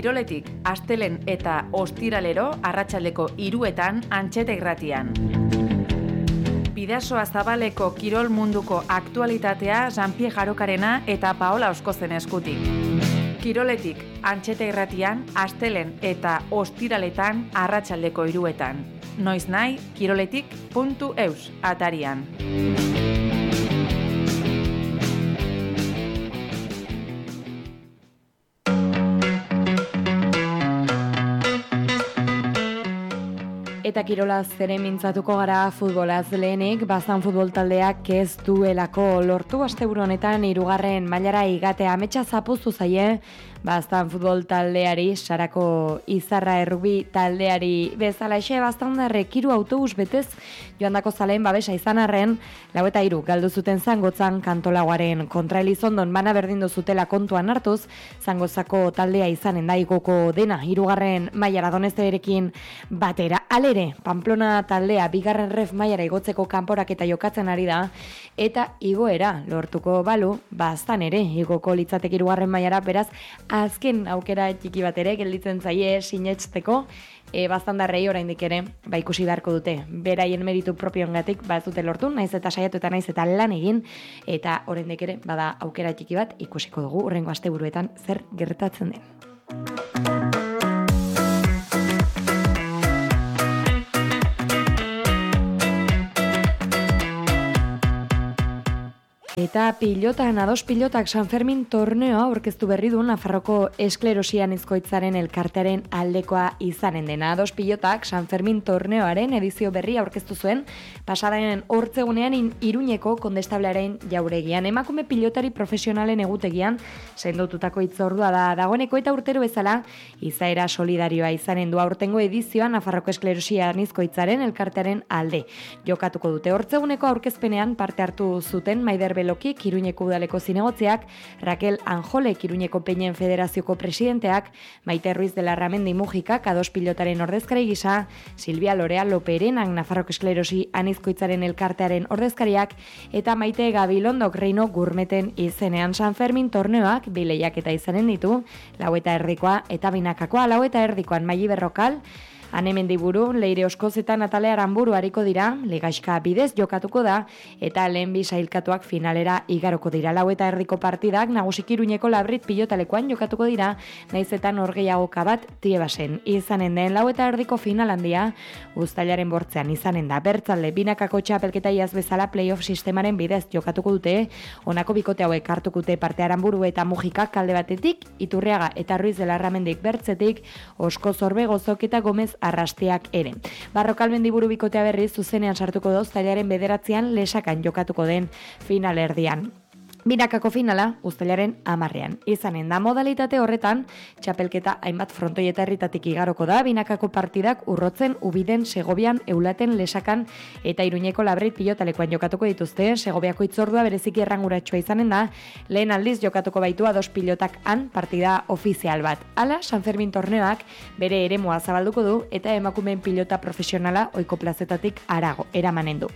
Kiroletik astelen eta ostiralero arratsaldeko 3etan Antxeta irratian. Bidasoa Zabaleko kirol munduko aktualitatea Jean-Pierre Jarokarena eta Paola Oskozen eskutik. Kiroletik Antxeta irratian astelen eta ostiraletan arratsaldeko 3etan. Noiz nahi kiroletik.eus atarian. Eta kirolaz ere mintzatuko gara futbolaz lehenik, Baztan futbol taldeak ez duelako lortu asteburu honetan 3. mailara igatea. Ametsa zapuztu zaie Baztan futbol taldeari, Sarako Izarra errubi taldeari bezalaxe. Baztandarrek 3 autobus betez joandako zaleen babesa izan arren, 4-3 galdu zuten Zangotzan Kantolagoaren kontra Elizondon bana berdindu zutela kontuan hartuz, Zangozako taldea izanen da igoko dena 3. mailara Donezterekin batera. Alere, Pamplona taldea 2. ref mailara igotzeko kanporaketa jokatzen ari da, eta igoera lortuko balu, Baztan ere igoko litzateke 3. mailara, beraz, azken aukera txiki bat ere gelditzen zaie sinetsteko, Baztandarrei oraindik ere ikusi beharko dute. Beraien meritu propioengatik ez dute lortu, naiz eta saiatu eta naiz eta lan egin, eta oraindik ere bada aukera txiki bat ikusiko dugu hurrengo asteburuetan zer gertatzen den. Eta pilotan, ados pilotak San Fermin torneoa aurkeztu berri du Nafarroko Esklerosian izkoitzaren elkartearen aldekoa izanen dena. Ados pilotak San Fermin torneoaren edizio berri aurkeztu zuen pasadaren hortzegunean Iruñeko Kondestablearen jauregian. Emakume pilotari profesionalen egutegian sendotutako hitzordua da dagoeneko eta urtero bezala izaera solidarioa izanen du aurtengo edizioa Nafarroko Esklerosian izkoitzaren elkartearen alde. Jokatuko dute hortzeguneko aurkezpenean parte hartu zuten Maider Belokik, Iruñeko udaleko zinegotziak, Raquel Anjolek, Iruñeko Peñen Federazioko presidenteak, Maite Ruiz de la Ramendi Mujikak, ados pilotaren ordezkari gisa, Silvia Lorea Loperenak, Nafarroko Esklerosi anizkoitzaren elkartearen ordezkariak, eta Maite Gabilondok Reino Gurmeten izenean. San Fermin torneoak bileiak eta izanen ditu, 4:30 eta binakakoa 4:30 Maili Berrokal, Anemendiburu, Leire Oskoz eta Natalia Aramburu hariko dira, ligaxka bidez jokatuko da, eta lehen bi sailkatuak finalera igaroko dira. 4:30 partidak nagusik Iruñeko Labrit pilotalekuan jokatuko dira, naiz eta norgehiagoka bat Tiebasen izanen den. 4:30 final handia uztailaren 8 izanen da. Bertzalde binakako txapelketa iaz bezala playoff sistemaren bidez jokatuko dute, honako bikote hauek hartuko dute parte Aramburu eta Mujikak alde batetik, Iturriaga eta Ruiz de la Ramendik bertzetik, Oskoz Orbegozok eta Gomez Arrastiak ere. Barrokal Mendiburu bikotea berriz zuzenean sartuko da uztailaren 9 Lesakan jokatuko den finalerdian. Binakako finala uztailaren 10 izanen da. Modalitate horretan, txapelketa hainbat frontoietarritatik igaroko da, binakako partidak Urrotzen, Ubiden, Segobian, Eulaten, Lesakan eta Iruñeko Labrit pilotalekuan jokatuko dituzte. Segobiako hitzordua bereziki erranguratsua izanen da, lehen aldiz jokatuko baitu ados pilotak han partida ofizial bat. Hala, San Fermin torneoak bere eremua zabalduko du eta emakumeen pilota profesionala ohiko plazetatik harago eramanen du.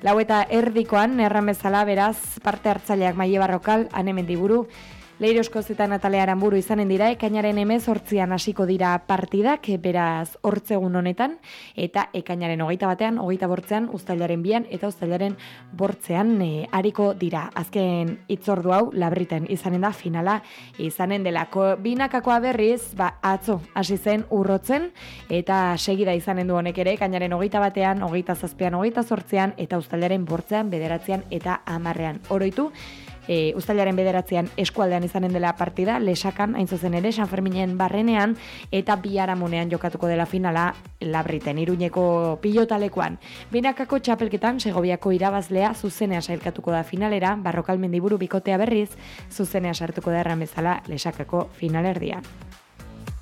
4:30 erran bezala beraz parte hartzaileak Maile Barrokal, Anemendiburu, Leire Oskoz eta Natalia Aramburu izanen dira, ekainaren 18 hasiko dira partidak, beraz hortzegun honetan, eta ekainaren 21, 28 uztailaren 2 eta uztailaren 8 hariko dira. Azken hitzordu hau Labriten izanen da finala izanen delako. Binakakoa berriz, atzo hasi zen Urrotzen, eta segida izanen du honek ere, ekainaren 21, 27, 28 eta uztailaren 8, 9 eta 10 oroitu. Uztailaren 9 eskualdean izanen dela partida, Lesakan hain zuzen ere, San Ferminen barrenean, eta Biharamunean jokatuko dela finala Labriten, Iruñeko pilotalekuan. Binakako txapelketan, Segobiako irabazlea zuzenea sailkatuko da finalera, Barrokal Mendiburu bikotea berriz, zuzenea sartuko da erran bezala Lesakako finalerdian.